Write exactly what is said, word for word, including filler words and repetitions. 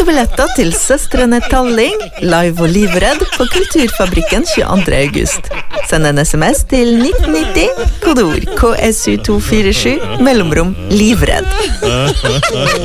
billetter til Søstrene Talling, live og livredd på Kulturfabrikken tjueandre august. Send en sms til nitten nitti, kodeord K S U to fire sju, mellomrom livredd.